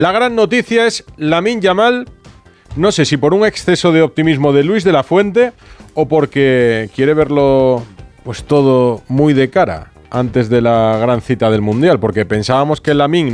La gran noticia es Lamine Yamal, no sé si por un exceso de optimismo de Luis de la Fuente o porque quiere verlo pues todo muy de cara antes de la gran cita del Mundial, porque pensábamos que Lamine